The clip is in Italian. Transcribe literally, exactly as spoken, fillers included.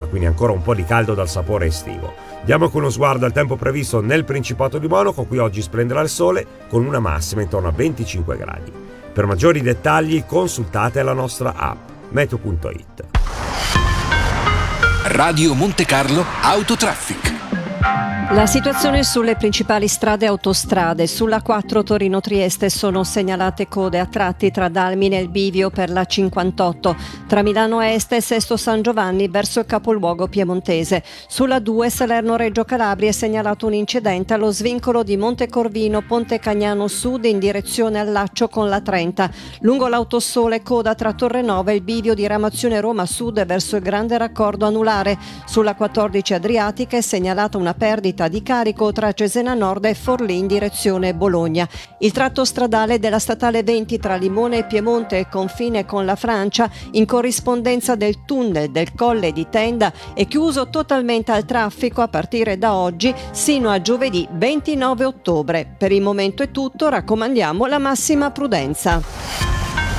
quindi ancora un po' di caldo dal sapore estivo. Diamo con uno sguardo al tempo previsto nel Principato di Monaco, qui oggi splenderà il sole con una massima intorno a venticinque gradi. Per maggiori dettagli consultate la nostra app meteo punto it. Radio Monte Carlo Autotraffic. La situazione sulle principali strade e autostrade. Sulla quattro Torino-Trieste sono segnalate code a tratti tra Dalmine e il Bivio per la cinquantotto, tra Milano Est e Sesto San Giovanni verso il capoluogo piemontese. Sulla due Salerno-Reggio Calabria è segnalato un incidente allo svincolo di Montecorvino Ponte Cagnano Sud in direzione al laccio con la trenta. Lungo l'Autosole coda tra Torrenova e il Bivio di Ramazione Roma Sud verso il Grande Raccordo Anulare. Sulla quattordici Adriatica è segnalata una perdita di carico tra Cesena Nord e Forlì in direzione Bologna. Il tratto stradale della statale venti tra Limone e Piemonte e confine con la Francia, in corrispondenza del tunnel del Colle di Tenda, è chiuso totalmente al traffico a partire da oggi sino a giovedì ventinove ottobre. Per il momento è tutto, raccomandiamo la massima prudenza.